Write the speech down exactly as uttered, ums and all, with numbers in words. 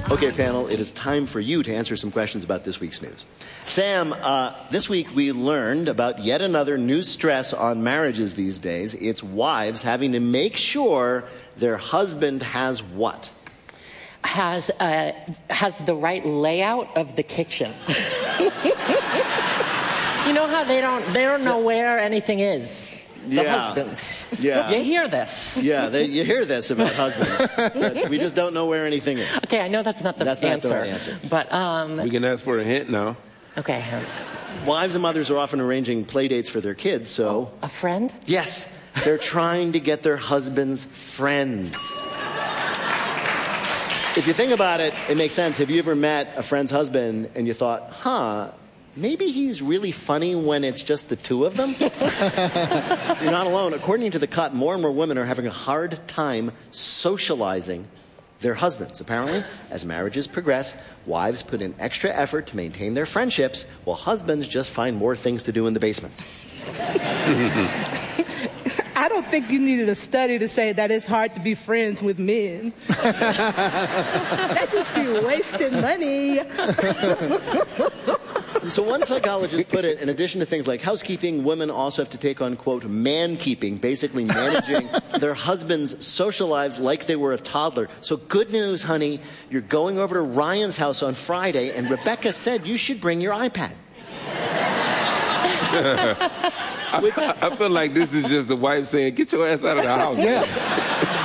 Okay, panel, it is time for you to answer some questions about this week's news. Sam, uh, this week we learned about yet another new stress on marriages these days. It's wives having to make sure their husband has what? Has, uh, has the right layout of the kitchen. You know how they don't, they don't know where anything is. The yeah. husbands. Yeah. You hear this. Yeah, they, you hear this about husbands. But we just don't know where anything is. Okay, I know that's not the that's answer. That's not the right answer. But, um... we can ask for a hint now. Okay. Wives and mothers are often arranging play dates for their kids, so... A friend? Yes. They're trying to get their husbands' friends. If you think about it, it makes sense. Have you ever met a friend's husband and you thought, huh... maybe he's really funny when it's just the two of them? You're not alone. According to The Cut, more and more women are having a hard time socializing their husbands. Apparently, as marriages progress, wives put in extra effort to maintain their friendships, while husbands just find more things to do in the basements. I don't think you needed a study to say that it's hard to be friends with men. That just be wasting money. So one psychologist put it, in addition to things like housekeeping, women also have to take on, quote, man-keeping, basically managing their husbands' social lives like they were a toddler. So good news, honey, you're going over to Ryan's house on Friday, and Rebecca said you should bring your iPad. I, I feel like this is just the wife saying, get your ass out of the house. Yeah.